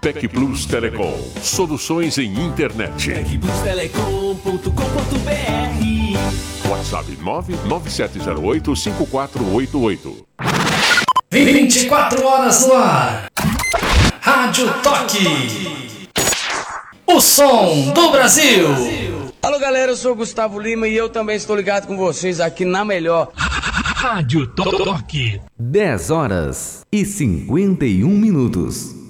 Tec Plus Telecom. Soluções em internet. tecplustelecom.com.br. WhatsApp 99708-5488. 24 horas no ar. Rádio Toque. O som do Brasil. Alô galera, eu sou o Gustavo Lima e eu também estou ligado com vocês aqui na melhor Rádio Toque. 10 horas e 51 minutos.